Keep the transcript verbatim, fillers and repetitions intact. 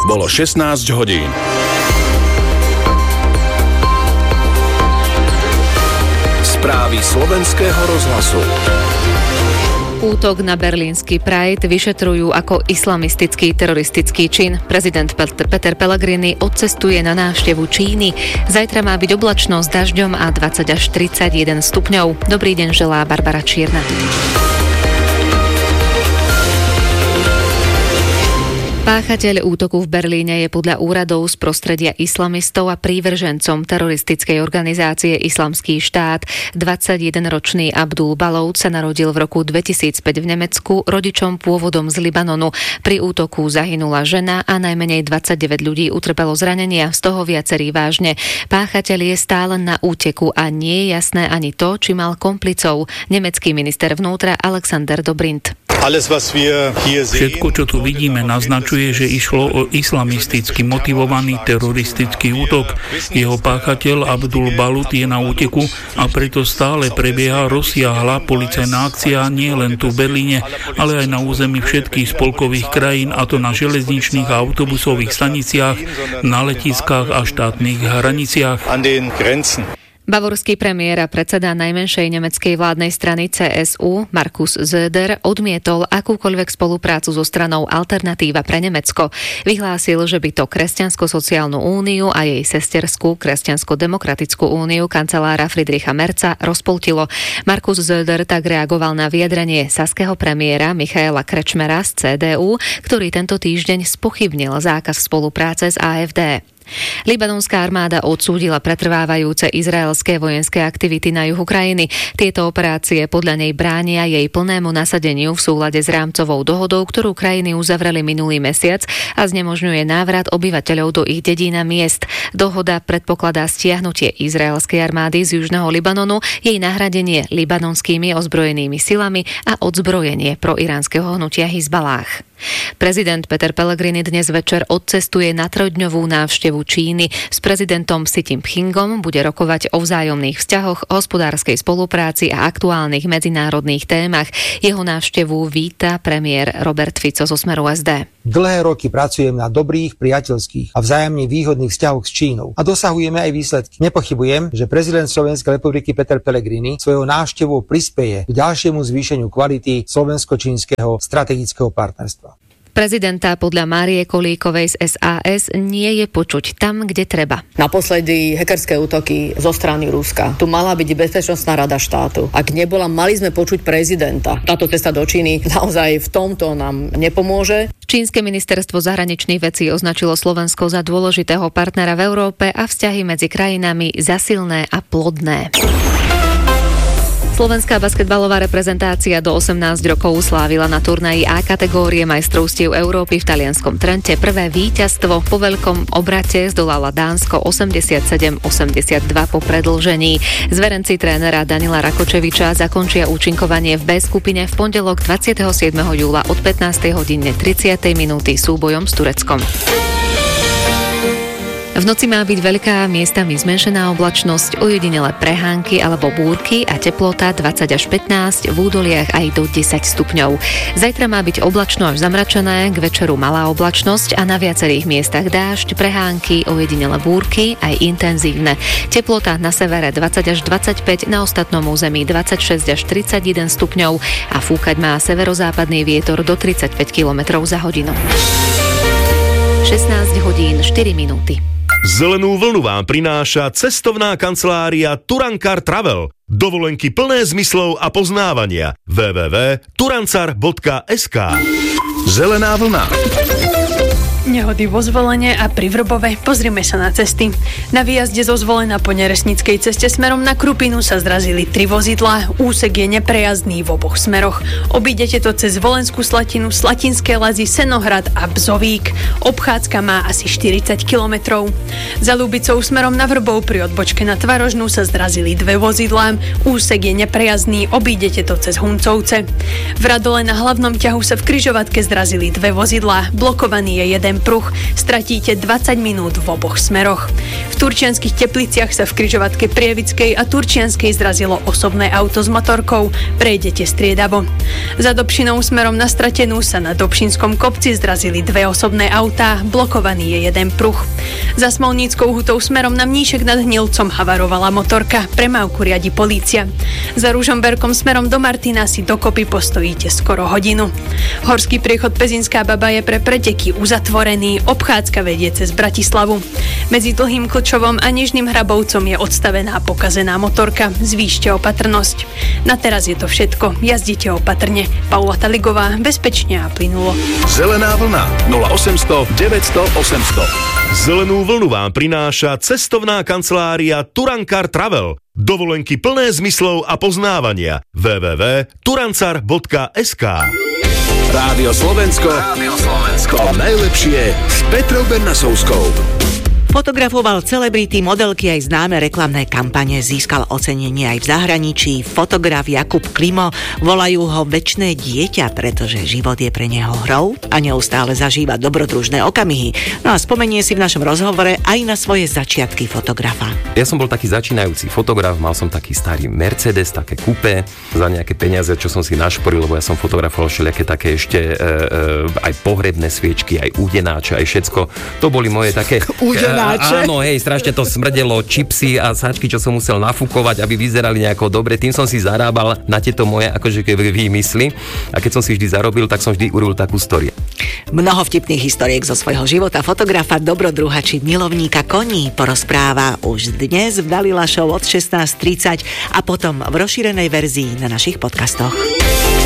Bolo šestnásť hodín. Správy slovenského rozhlasu. Útok na berlínsky Pride vyšetrujú ako islamistický teroristický čin. Prezident Peter Pellegrini odcestuje na návštevu Číny. Zajtra má byť oblačno s dažďom a dvadsať až tridsaťjeden stupňov. Dobrý deň želá Barbara Čierna. Páchateľ útoku v Berlíne je podľa úradov z prostredia islamistov a prívržencom teroristickej organizácie Islamský štát. dvadsaťjedenročný Abdul Balóut sa narodil v roku dvetisícpäť v Nemecku, rodičom pôvodom z Libanonu. Pri útoku zahynula žena a najmenej dvadsaťdeväť ľudí utrpelo zranenia, z toho viacerí vážne. Páchateľ je stále na úteku a nie je jasné ani to, či mal komplicov. Nemecký minister vnútra Alexander Dobrindt. Všetko, čo tu vidíme, naznačuje, že išlo o islamisticky motivovaný teroristický útok. Jeho páchateľ Abdul Balóut je na úteku a preto stále prebieha rozsiahla policajná akcia nie len tu v Berlíne, ale aj na území všetkých spolkových krajín, a to na železničných a autobusových staniciach, na letiskách a štátnych hraniciach. Bavorský premiér a predseda najmenšej nemeckej vládnej strany C S U Markus Söder odmietol akúkoľvek spoluprácu so stranou Alternatíva pre Nemecko. Vyhlásil, že by to Kresťansko-sociálnu úniu a jej sesterskú Kresťansko-demokratickú úniu kancelára Friedricha Merza rozpoltilo. Markus Söder tak reagoval na vyjadrenie saského premiéra Michaela Kretschmera z C D U, ktorý tento týždeň spochybnil zákaz spolupráce s á ef dé. Libanonská armáda odsúdila pretrvávajúce izraelské vojenské aktivity na juhu krajiny. Tieto operácie podľa nej bránia jej plnému nasadeniu v súlade s rámcovou dohodou, ktorú krajiny uzavreli minulý mesiac a znemožňuje návrat obyvateľov do ich dedín a miest. Dohoda predpokladá stiahnutie izraelskej armády z južného Libanonu, jej nahradenie libanonskými ozbrojenými silami a odzbrojenie proiránskeho hnutia Hizballáh. Prezident Peter Pellegrini dnes večer odcestuje na trojdňovú návštevu Číny. S prezidentom Xi Jinpingom bude rokovať o vzájomných vzťahoch, hospodárskej spolupráci a aktuálnych medzinárodných témach. Jeho návštevu víta premiér Robert Fico zo Smeru es dé. Dlhé roky pracujem na dobrých, priateľských a vzájomne výhodných vzťahoch s Čínou a dosahujeme aj výsledky. Nepochybujem, že prezident Slovenskej republiky Peter Pellegrini svojou návštevou prispeje k ďalšiemu zvýšeniu kvality slovensko-čínskeho strategického partnerstva. Prezidenta podľa Márie Kolíkovej z es a es nie je počuť tam, kde treba. Naposledy hackerské útoky zo strany Ruska. Tu mala byť Bezpečnostná rada štátu. Ak nebola, mali sme počuť prezidenta. Táto cesta do Číny naozaj v tomto nám nepomôže. Čínske ministerstvo zahraničných vecí označilo Slovensko za dôležitého partnera v Európe a vzťahy medzi krajinami za silné a plodné. Slovenská basketbalová reprezentácia do osemnásť rokov slávila na turnaji A kategórie majstrovstiev Európy v talianskom Trente prvé víťazstvo. Po veľkom obrate zdolala Dánsko osemdesiatsedem osemdesiatdva po predĺžení. Zverenci trénera Danila Rakočeviča zakončia účinkovanie v B skupine v pondelok dvadsiateho siedmeho júla od pätnástej hodiny tridsiatej minúty súbojom s Tureckom. V noci má byť veľká, miestami zmenšená oblačnosť, ojedinele prehánky alebo búrky a teplota dvadsať až pätnásť, v údoliach aj do desať stupňov. Zajtra má byť oblačno až zamračené, k večeru malá oblačnosť a na viacerých miestach dážď, prehánky, ojedinele búrky aj intenzívne. Teplota na severe dvadsať až dvadsaťpäť, na ostatnom území dvadsaťšesť až tridsaťjeden stupňov a fúkať má severozápadný vietor do tridsaťpäť kilometrov za hodinu. šestnásť hodín štyri minúty. Zelenú vlnu vám prináša cestovná kancelária Turankar Travel. Dovolenky plné zmyslov a poznávania. w w w bodka turancar bodka es ká. Zelená vlna. Nehody vo Zvolene a pri Vrbove. Pozrime sa na cesty. Na výjazde zo Zvolena po Neresnickej ceste smerom na Krupinu sa zrazili tri vozidlá. Úsek je neprejazdný v oboch smeroch. Obídete to cez Volenskú Slatinu, Slatinské Lazy, Senohrad a Bzovík. Obchádzka má asi štyridsať kilometrov. Za Ľubicou smerom na Vrbov pri odbočke na Tvarožnú sa zrazili dve vozidlá. Úsek je neprejazdný, obídete to cez Huncovce. V Radole na hlavnom ťahu sa v križovatke zrazili dve vozidlá. Blokovaný je jeden pruh. Stratíte dvadsať minút v oboch smeroch. V Turčianskych Tepliciach sa v križovatke Prievickej a Turčianskej zrazilo osobné auto s motorkou. Prejdete striedavo. Za Dobšinou smerom na Stratenú sa na Dobšinskom kopci zrazili dve osobné autá. Blokovaný je jeden pruh. Za Smolníckou hutou smerom na Mníšek nad Hnilcom havarovala motorka. Premávku riadi polícia. Za Ružomberkom smerom do Martina si dokopy postojíte skoro hodinu. Horský priechod Pezinská Baba je pre preteky uzatvorený. Obchádzka vedie cez Bratislavu. Medzi Dlhým Klčovom a Nižným Hrabovcom je odstavená pokazená motorka. Zvýšte opatrnosť. Na teraz je to všetko. Jazdite opatrne. Paula Taligová, bezpečne a plynulo. Zelená vlna nula osemsto deväťsto osemsto. Zelenú vlnu vám prináša cestovná kancelária Turankar Travel. Dovolenky plné zmyslov a poznávania. w w w bodka turancar bodka es ká. Rádio Slovensko. Rádio Slovensko. To najlepšie s Petrou Bernasovskou. Fotografoval celebrity, modelky aj známe reklamné kampane, získal ocenenie aj v zahraničí. Fotograf Jakub Klimo, volajú ho večné dieťa, pretože život je pre neho hrou a neustále zažíva dobrodružné okamihy. No a spomenie si v našom rozhovore aj na svoje začiatky fotografa. Ja som bol taký začínajúci fotograf, mal som taký starý Mercedes, také kupé, za nejaké peniaze, čo som si našporil, lebo ja som fotografoval všelijaké také ešte e, e, aj pohrebné sviečky, aj údenáče, aj všetko. To boli moje také... Áno, hej, strašne to smrdelo, čipsy a sáčky, čo som musel nafúkovať, aby vyzerali nejako dobre. Tým som si zarábal na tieto moje akože výmysly. A keď som si vždy zarobil, tak som vždy urobil takú story. Mnoho vtipných historiek zo svojho života fotografa, dobrodruha či milovníka koní porozpráva už dnes v Dalila Show od šestnásť tridsať a potom v rozšírenej verzii na našich podcastoch.